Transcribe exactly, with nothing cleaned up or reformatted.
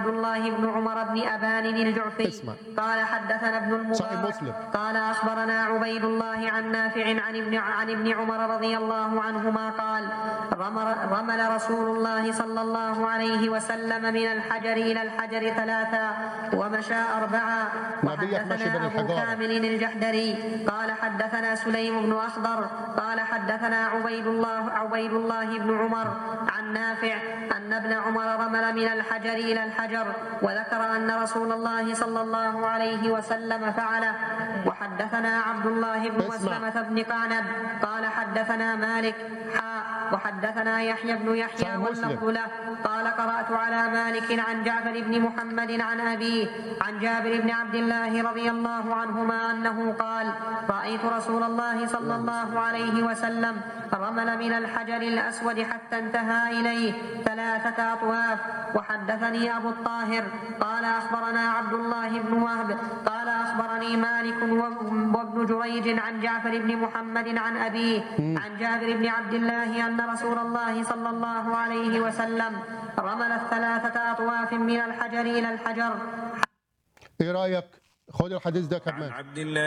عبد الله بن عمر بن أبان الجعفي اسمع. قال حدثنا ابن صحيح المبارك مسلم. قال أخبرنا عبيد الله عن نافع عن ابن عن ابن عمر رضي الله عنهما قال رمل, رمل رسول الله صلى الله عليه وسلم من الحجر إلى الحجر ثلاثا ومشى أربعا. نبيك مشي بين وحدثنا أبو الحجارة. كامل الجحدري قال حدثنا سليم بن أخضر قال حدثنا عبيد الله عبيد الله بن عمر عن نافع أن ابن عمر رمل من الحجر إلى الحجر وذكر أن رسول الله صلى الله عليه وسلم فعله. وحدثنا عبد الله بن مسلمة بن قعنب قال حدثنا مالك حاء وحدثنا يحيى بن يحيى واللفظ له قال قرأت على مالك عن جعفر بن محمد عن أبيه عن جابر بن عبد الله رضي الله عنهما أنه قال رأيت رسول الله صلى الله عليه وسلم رمل من الحجر الأسود حتى انتهى إليه ثلاثة أطواف. وحدثني أبو الطاهر قال أخبرنا عبد الله بن وهب قال أخبرني مالك وابن جريج عن جعفر بن محمد عن أبيه عن جابر بن عبد الله أن رسول الله صلى الله عليه وسلم رمل الثلاثة أطواف من الحجر إلى الحجر. ايه رأيك؟ خد الحديث ده كمان. عن عبد الله